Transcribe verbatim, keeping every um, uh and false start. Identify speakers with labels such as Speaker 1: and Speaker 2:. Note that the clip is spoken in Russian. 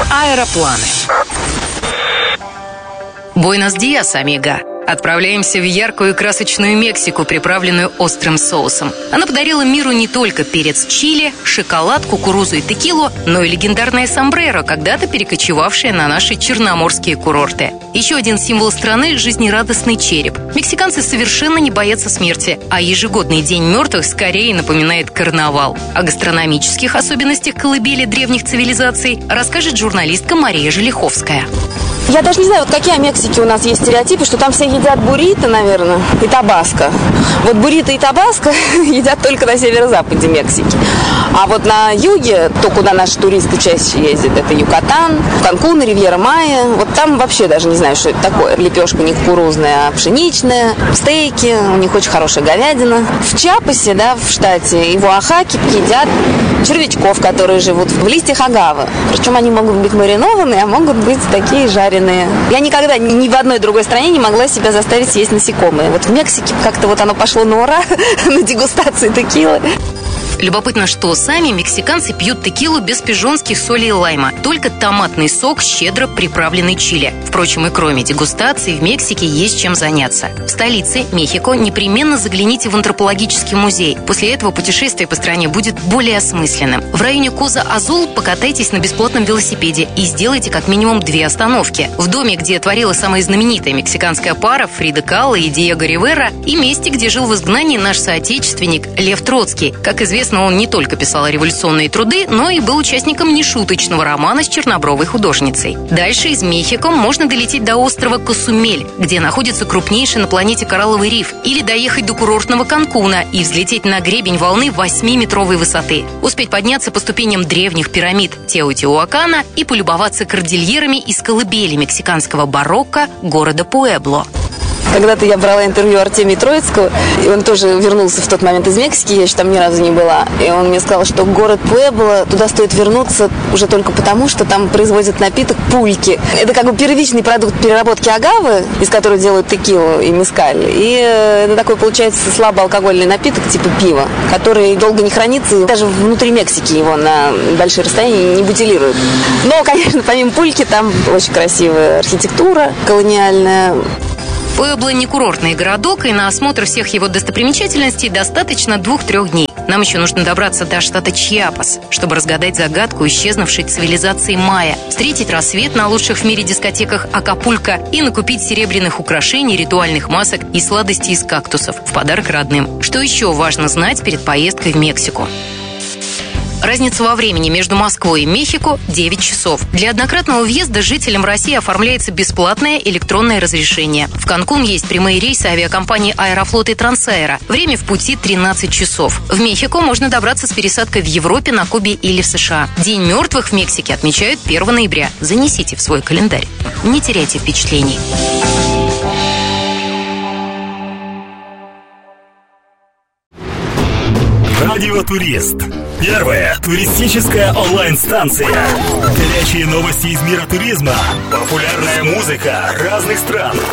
Speaker 1: Аэропланы. Буэнос-диас, амиго. Отправляемся в яркую и красочную Мексику, приправленную острым соусом. Она подарила миру не только перец чили, шоколад, кукурузу и текилу, но и легендарное сомбреро, когда-то перекочевавшее на наши черноморские курорты. Еще один символ страны – жизнерадостный череп. Мексиканцы совершенно не боятся смерти, а ежегодный День мертвых скорее напоминает карнавал. О гастрономических особенностях колыбели древних цивилизаций расскажет журналистка Мария Желиховская.
Speaker 2: Я даже не знаю, вот какие о Мексике у нас есть стереотипы, что там все едят буррито, наверное, и табаско. Вот буррито и табаско едят только на северо-западе Мексики. А вот на юге, то, куда наши туристы чаще ездят, это Юкатан, Канкун, Ривьера Майя. Вот там вообще даже не знаю, что это такое. Лепешка не кукурузная, а пшеничная, стейки, у них очень хорошая говядина. В Чиапасе, да, в штате, и в Оахаке едят червячков, которые живут в листьях агавы. Причем они могут быть маринованные, а могут быть такие жареные. Я никогда ни в одной другой стране не могла себя заставить съесть насекомые. Вот в Мексике как-то вот оно пошло на ура на дегустации текилы.
Speaker 1: Любопытно, что сами мексиканцы пьют текилу без пижонских солей и лайма, только томатный сок, щедро приправленный чили. Впрочем, и кроме дегустации в Мексике есть чем заняться. В столице, Мехико, непременно загляните в антропологический музей. После этого путешествие по стране будет более осмысленным. В районе Коза-Азул покатайтесь на бесплатном велосипеде и сделайте как минимум две остановки. В доме, где творила самая знаменитая мексиканская пара Фрида Кало и Диего Ривера, и месте, где жил в изгнании наш соотечественник Лев Троцкий. Как известно, он не только писал революционные труды, но и был участником нешуточного романа с чернобровой художницей. Дальше из Мехико можно долететь до острова Косумель, где находится крупнейший на планете коралловый риф, или доехать до курортного Канкуна и взлететь на гребень волны восьмиметровой высоты. Успеть подняться по ступеням древних пирамид Теотиуакана и полюбоваться кордильерами из колыбели мексиканского барокко города Пуэбло.
Speaker 2: Когда-то я брала интервью Артемия Троицкого, и он тоже вернулся в тот момент из Мексики, я еще там ни разу не была. И он мне сказал, что город Пуэбло, туда стоит вернуться уже только потому, что там производят напиток пульки. Это как бы первичный продукт переработки агавы, из которой делают текилу и мескаль. И это такой, получается, слабоалкогольный напиток типа пива, который долго не хранится, и даже внутри Мексики его на большие расстояния не бутилируют. Но, конечно, помимо пульки, там очень красивая архитектура колониальная.
Speaker 1: Пуэбло не курортный городок, и на осмотр всех его достопримечательностей достаточно двух-трех дней. Нам еще нужно добраться до штата Чиапас, чтобы разгадать загадку исчезнувшей цивилизации майя, встретить рассвет на лучших в мире дискотеках Акапулько и накупить серебряных украшений, ритуальных масок и сладостей из кактусов в подарок родным. Что еще важно знать перед поездкой в Мексику? Разница во времени между Москвой и Мехико – девять часов. Для однократного въезда жителям России оформляется бесплатное электронное разрешение. В Канкун есть прямые рейсы авиакомпании «Аэрофлот» и «Трансаэро». Время в пути тринадцать часов. В Мехико можно добраться с пересадкой в Европе, на Кубе или в США. День мертвых в Мексике отмечают первого ноября. Занесите в свой календарь. Не теряйте впечатлений.
Speaker 3: Радио Турист. Первая туристическая онлайн-станция. Горячие новости из мира туризма. Популярная музыка разных стран.